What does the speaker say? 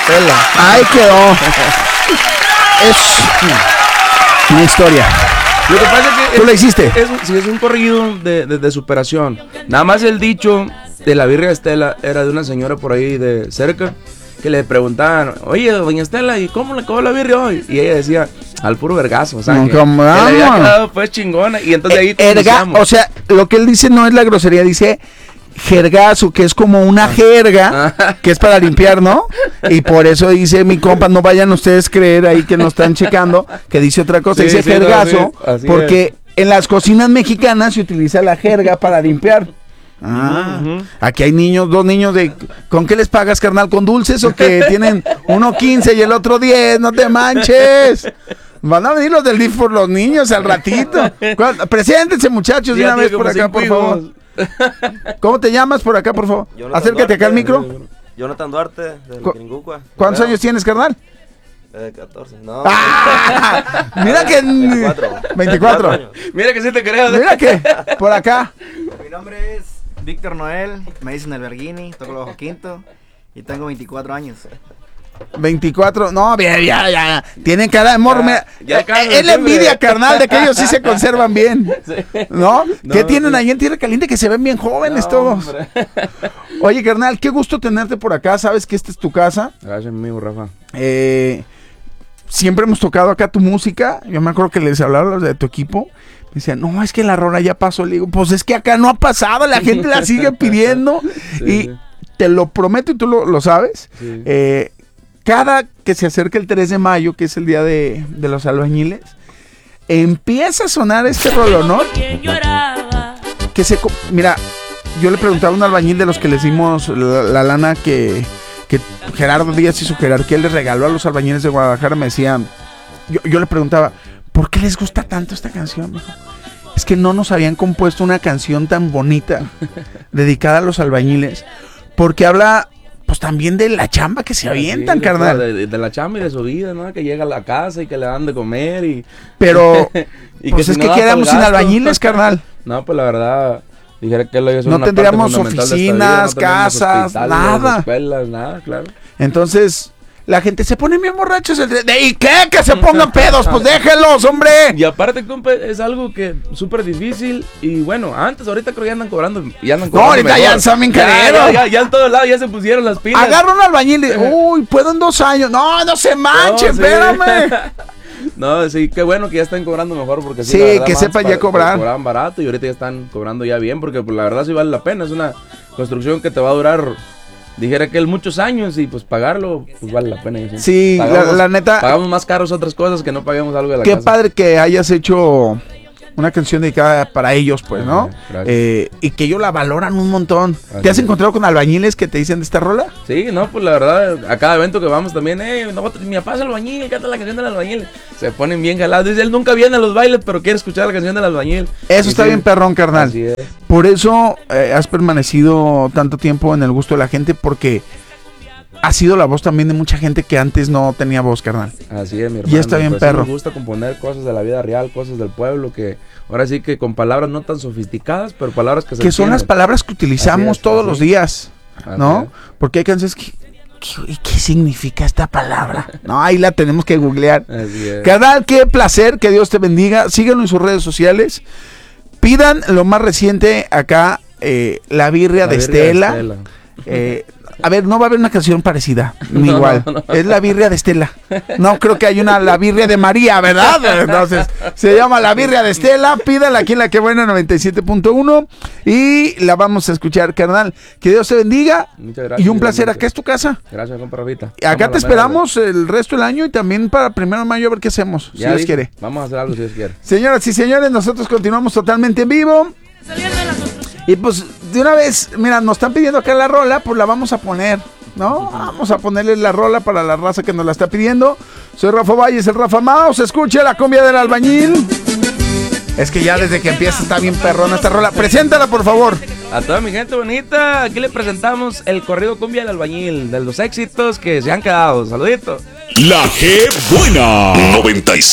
Estela. Ahí quedó. Es una historia. Lo que pasa es que ¿Tú la hiciste? Es un corrido de superación. Nada más el dicho de la birria de Estela era de una señora por ahí de cerca que le preguntaban, oye, doña Estela, ¿y cómo le acabó la birria hoy? Y ella decía, al puro vergazo, o sea, que le había quedado pues chingona. Y entonces ahí o sea, lo que él dice no es la grosería, dice jergazo, que es como una jerga, que es para limpiar, ¿no? Y por eso dice mi compa, no vayan ustedes a creer ahí que nos están checando, que dice otra cosa, dice jergazo, no, sí, porque en las cocinas mexicanas se utiliza la jerga para limpiar. Aquí hay niños, dos niños de... ¿Con qué les pagas, carnal? ¿Con dulces o que tienen uno 15 y el otro 10? No te manches. Van a venir los del DIF por los niños al ratito. Preséntense, muchachos, de una vez por acá, por favor. ¿Cómo te llamas por acá, por favor? Acércate acá al micro. Jonathan Duarte, de Gringucua. ¿Cuántos años tienes, carnal? 14, no. Mira que... 24. Mira que sí te creo. Mira que, por acá. Mi nombre es Víctor Noel, me dicen el Berguini, toco el bajo quinto y tengo 24 años. 24, no, ya. Tienen cara de morro. Es la envidia, carnal, de que ellos sí se conservan bien. Sí. ¿No? ¿Qué tienen ahí en Tierra Caliente? Que se ven bien jóvenes todos. Hombre. Oye, carnal, qué gusto tenerte por acá. Sabes que esta es tu casa. Gracias, amigo Rafa. Siempre hemos tocado acá tu música. Yo me acuerdo que les hablaba de tu equipo. Me decían, no, es que la rola ya pasó. Le digo, pues es que acá no ha pasado. La gente la sigue pidiendo. Sí, y te lo prometo, y tú lo sabes. Sí. Cada que se acerca el 3 de mayo, que es el día de los albañiles, empieza a sonar este rollo, ¿no? Mira, yo le preguntaba a un albañil de los que les dimos la lana que Gerardo Díaz y su jerarquía les regaló a los albañiles de Guadalajara. Me decían, yo le preguntaba, ¿por qué les gusta tanto esta canción? Mijo? Es que no nos habían compuesto una canción tan bonita dedicada a los albañiles, porque habla pues también de la chamba que se avientan, sí, carnal. De la chamba y de su vida, ¿no? Que llega a la casa y que le dan de comer y... Pero, y pues que es que quedamos sin albañiles, carnal. No, pues la verdad, dijera que lo no tendríamos oficinas, casas, nada. Escuelas, nada, claro. Entonces... La gente se pone bien borrachos. ¿Y qué? Que se pongan pedos. Pues déjenlos, hombre. Y aparte, compa, es algo que súper difícil. Y bueno, ahorita creo que ya andan cobrando. No, ahorita ya están bien careros. Ya en todos lados ya se pusieron las pilas. Agarra un albañil y uy, puedo en 2 años. No se manche, espérame. No, sí, qué bueno que ya están cobrando mejor. Porque sí, verdad, que sepan ya cobrar. Cobraban barato y ahorita ya están cobrando ya bien. Porque pues, la verdad sí vale la pena. Es una construcción que te va a durar... Dijera que él muchos años y pues pagarlo, pues vale la pena. Sí, la neta. Pagamos más caros otras cosas que no paguemos algo de la casa. Qué padre que hayas hecho una canción dedicada para ellos, pues, ¿no? Y que ellos la valoran un montón. Gracias. ¿Te has encontrado con albañiles que te dicen de esta rola? Sí, no, pues la verdad, a cada evento que vamos también, mi papá es albañil, canta la canción del albañil. Se ponen bien jalados. Dice, él nunca viene a los bailes, pero quiere escuchar la canción del albañil. Eso está bien perrón, carnal. Así es. Por eso has permanecido tanto tiempo en el gusto de la gente, porque ha sido la voz también de mucha gente que antes no tenía voz, carnal. Así es, mi hermano. Y está bien, pues, perro. Me gusta componer cosas de la vida real, cosas del pueblo, que ahora sí que con palabras no tan sofisticadas, pero palabras que se entienden. Son las palabras que utilizamos todos los días, ¿no? Porque hay canciones que... ¿Qué significa esta palabra? No, ahí la tenemos que googlear. Carnal, qué placer, que Dios te bendiga. Síganlo en sus redes sociales. Pidan lo más reciente acá, la birria de Estela. A ver, no va a haber una canción parecida, ni igual. No. Es la birria de Estela. No creo que haya la birria de María, ¿verdad? Entonces, se llama la birria de Estela. Pídala aquí en La Que Buena 97.1 y la vamos a escuchar, carnal. Que Dios te bendiga. Muchas gracias. Y un placer. Acá es tu casa. Gracias, compa Rafita. Acá te esperamos el resto del año y también para 1 de mayo a ver qué hacemos, si Dios quiere. Vamos a hacer algo si Dios quiere. Señoras y señores, nosotros continuamos totalmente en vivo. Y pues de una vez, mira, nos están pidiendo acá la rola, pues la vamos a poner, ¿no? Vamos a ponerle la rola para la raza que nos la está pidiendo. Soy Rafa Valles, el Rafa Mouse. Escuche la cumbia del albañil. Es que ya desde que empieza está bien perrona esta rola. Preséntala, por favor. A toda mi gente bonita, aquí le presentamos el corrido cumbia del albañil, de los éxitos que se han quedado. Saludito. La Que Buena 97.